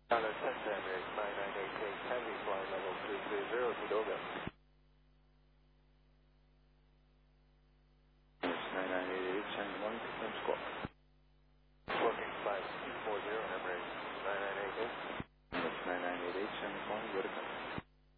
Honda 10 Emirates 9988 Heavy, flight level 230 to Doga. It's 9988, China morning, confirm squawk. Booking 5240 Emirates 9988. It's 9988, China morning, go to come.